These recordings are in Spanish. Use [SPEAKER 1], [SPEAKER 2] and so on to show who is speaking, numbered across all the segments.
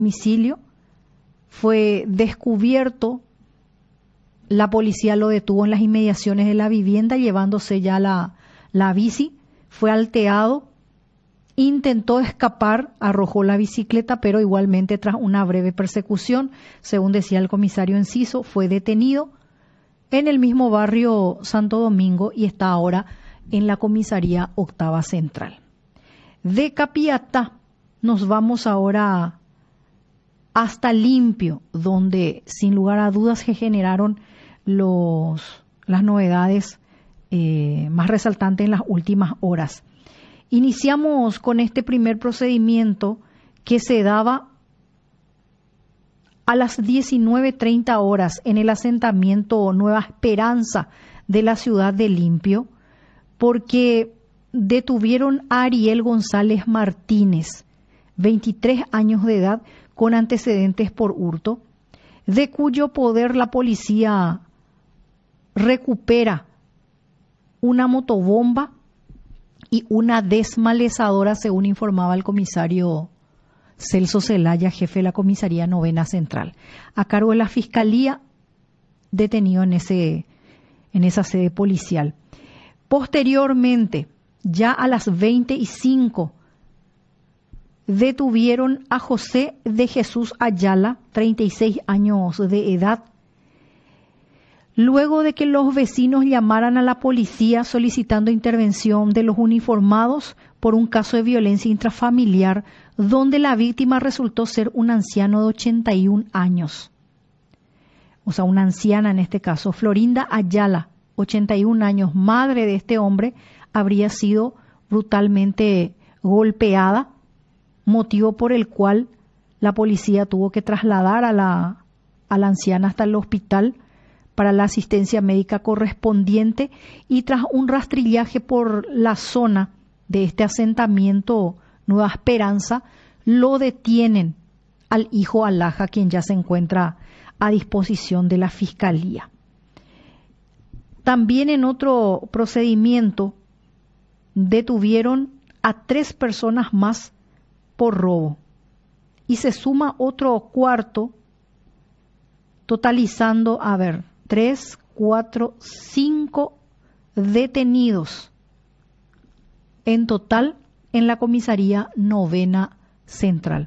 [SPEAKER 1] domicilio, fue descubierto, la policía lo detuvo en las inmediaciones de la vivienda llevándose ya la bici, fue alteado, intentó escapar, arrojó la bicicleta, pero igualmente tras una breve persecución, según decía el comisario Enciso, fue detenido en el mismo barrio Santo Domingo y está ahora en la comisaría Octava Central. De Capiatá nos vamos ahora hasta Limpio, donde sin lugar a dudas se generaron las novedades más resaltantes en las últimas horas. Iniciamos con este primer procedimiento que se daba a las 19:30 horas en el asentamiento Nueva Esperanza de la ciudad de Limpio, porque detuvieron a Ariel González Martínez, 23 años de edad, con antecedentes por hurto, de cuyo poder la policía recupera una motobomba y una desmalezadora, según informaba el comisario Celso Zelaya, jefe de la comisaría Novena Central, a cargo de la Fiscalía, detenido en esa sede policial. Posteriormente, ya a las 20:05, detuvieron a José de Jesús Ayala, 36 años de edad, luego de que los vecinos llamaran a la policía solicitando intervención de los uniformados por un caso de violencia intrafamiliar, donde la víctima resultó ser un anciano de 81 años. O sea, una anciana en este caso, Florinda Ayala, 81 años, madre de este hombre, habría sido brutalmente golpeada, motivo por el cual la policía tuvo que trasladar a la anciana hasta el hospital para la asistencia médica correspondiente, y tras un rastrillaje por la zona de este asentamiento Nueva Esperanza, lo detienen al hijo Alaja, quien ya se encuentra a disposición de la Fiscalía. También en otro procedimiento detuvieron a 3 personas más por robo y se suma otro cuarto, totalizando, 3, 4, 5 detenidos en total en la comisaría Novena Central.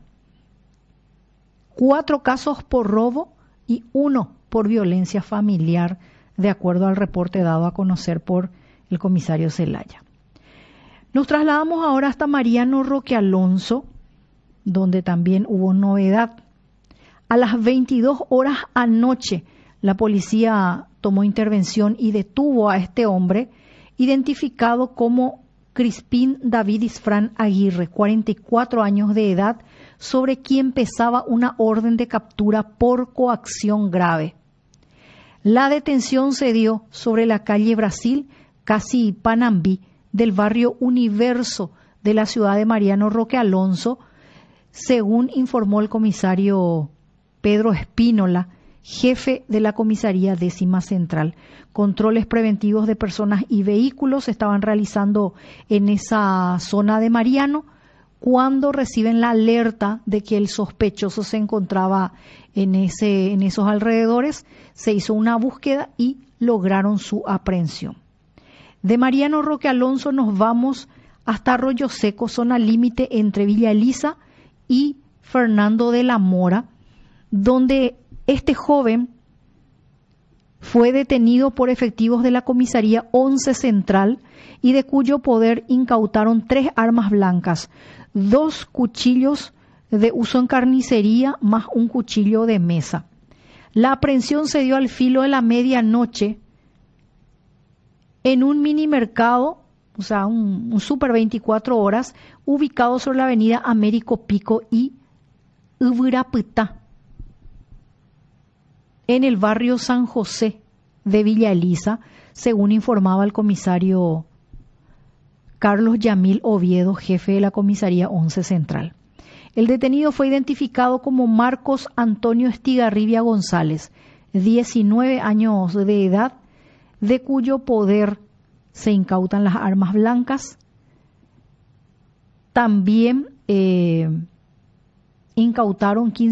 [SPEAKER 1] 4 casos por robo y 1 por violencia familiar, de acuerdo al reporte dado a conocer por el comisario Zelaya. Nos trasladamos ahora hasta Mariano Roque Alonso, donde también hubo novedad. A las 22 horas anoche, la policía tomó intervención y detuvo a este hombre, identificado como Crispín David Isfrán Aguirre, 44 años de edad, sobre quien pesaba una orden de captura por coacción grave. La detención se dio sobre la calle Brasil, casi Panambí, del barrio Universo de la ciudad de Mariano Roque Alonso, según informó el comisario Pedro Espínola, jefe de la comisaría 10ª Central. Controles preventivos de personas y vehículos se estaban realizando en esa zona de Mariano cuando reciben la alerta de que el sospechoso se encontraba en esos alrededores. Se hizo una búsqueda y lograron su aprehensión. De Mariano Roque Alonso nos vamos hasta Arroyo Seco, zona límite entre Villa Elisa y Fernando de la Mora, donde este joven fue detenido por efectivos de la comisaría 11 Central y de cuyo poder incautaron 3 armas blancas, 2 cuchillos de uso en carnicería más un cuchillo de mesa. La aprehensión se dio al filo de la medianoche en un mini mercado, o sea, un super 24 horas, ubicado sobre la avenida Américo Pico y Uburapitá, en el barrio San José de Villa Elisa, según informaba el comisario Carlos Yamil Oviedo, jefe de la comisaría 11 Central. El detenido fue identificado como Marcos Antonio Estigarribia González, 19 años de edad, de cuyo poder se incautan las armas blancas. También incautaron